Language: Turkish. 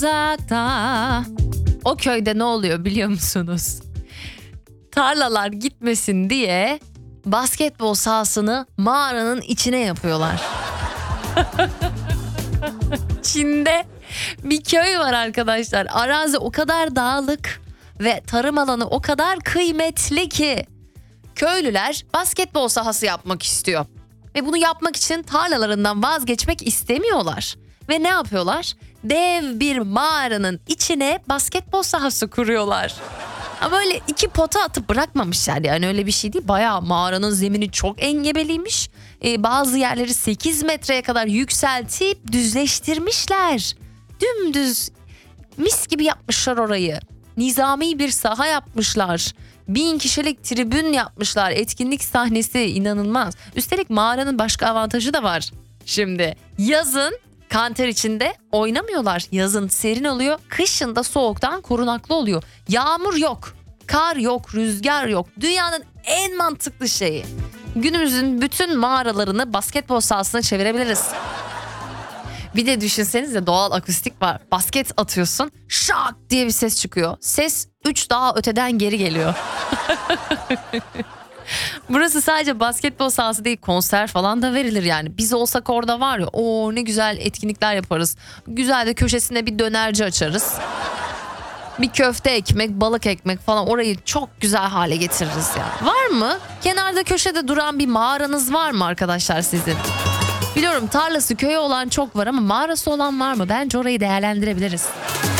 Uzakta. O köyde ne oluyor biliyor musunuz? Tarlalar gitmesin diye basketbol sahasını mağaranın içine yapıyorlar. Çin'de bir köy var arkadaşlar. Arazi o kadar dağlık ve tarım alanı o kadar kıymetli ki köylüler basketbol sahası yapmak istiyor. Ve bunu yapmak için tarlalarından vazgeçmek istemiyorlar. Ve ne yapıyorlar? Dev bir mağaranın içine basketbol sahası kuruyorlar. Ama öyle 2 pota atıp bırakmamışlar, yani öyle bir şey değil. Bayağı mağaranın zemini çok engebeliymiş. Bazı yerleri 8 metreye kadar yükseltip düzleştirmişler. Dümdüz mis gibi yapmışlar orayı. Nizami bir saha yapmışlar. 1000 kişilik tribün yapmışlar. Etkinlik sahnesi inanılmaz. Üstelik mağaranın başka avantajı da var. Şimdi yazın kanter içinde oynamıyorlar. Yazın serin oluyor. Kışın da soğuktan korunaklı oluyor. Yağmur yok. Kar yok. Rüzgar yok. Dünyanın en mantıklı şeyi. Günümüzün bütün mağaralarını basketbol sahasına çevirebiliriz. Bir de düşünsenize, doğal akustik var. Basket atıyorsun, şak diye bir ses çıkıyor. Ses 3 daha öteden geri geliyor. Burası sadece basketbol sahası değil, konser falan da verilir yani. Biz olsak orada var ya, o ne güzel etkinlikler yaparız. Güzel de köşesine bir dönerci açarız. Bir köfte ekmek, balık ekmek falan, orayı çok güzel hale getiririz ya. Var mı? Kenarda köşede duran bir mağaranız var mı arkadaşlar sizin? Biliyorum tarlası köyü olan çok var ama mağarası olan var mı? Bence orayı değerlendirebiliriz.